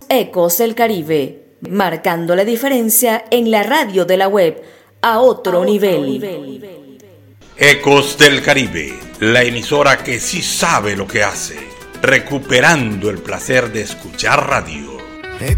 Ecos del Caribe, marcando la diferencia en la radio de la web a otro nivel. Ecos del Caribe, la emisora que sí sabe lo que hace, recuperando el placer de escuchar radio.